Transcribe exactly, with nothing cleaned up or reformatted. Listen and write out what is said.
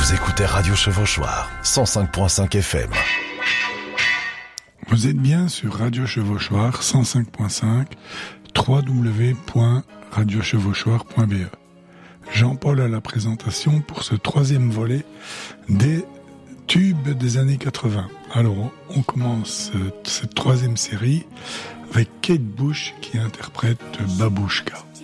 Vous écoutez Radio Chevauchoir, cent cinq virgule cinq F M. Vous êtes bien sur Radio Chevauchoir, cent cinq virgule cinq, w w w point radio chevauchoir point b e. Jean-Paul à la présentation pour ce troisième volet des tubes des années quatre-vingts. Alors, on commence cette troisième série avec Kate Bush qui interprète Babouchka.